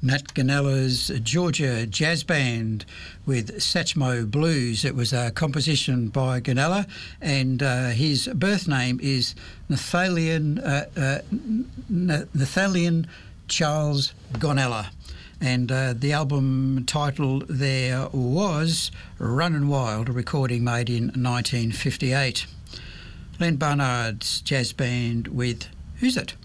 Nat Ganella's Georgia Jazz Band with Satchmo Blues. It was a composition by Ganella, and his birth name is Nathaniel Charles Gonella. And the album title there was Runnin' Wild, a recording made in 1958. Len Barnard's Jazz Band with Who's It?